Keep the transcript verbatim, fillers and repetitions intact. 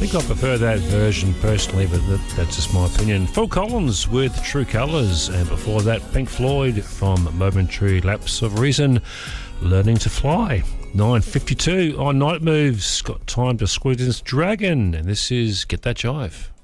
think I prefer that version personally, but that, that's just my opinion. Phil Collins with True Colours, and before that, Pink Floyd from Momentary Lapse of Reason, Learning to Fly. nine fifty-two on Night Moves. Got time to squeeze this dragon, and this is Get That Jive.